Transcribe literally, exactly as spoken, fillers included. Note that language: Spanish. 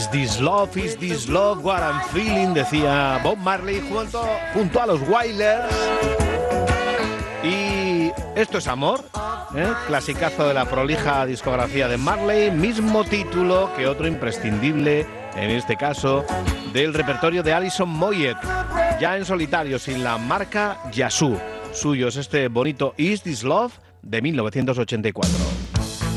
Is this love, is this love, what I'm feeling, decía Bob Marley junto, junto a los Wailers. Y esto es amor, ¿eh? Clasicazo de la prolija discografía de Marley, mismo título que otro imprescindible, en este caso, del repertorio de Alison Moyet, ya en solitario, sin la marca Yazoo. Suyo es este bonito Is This Love de mil novecientos ochenta y cuatro.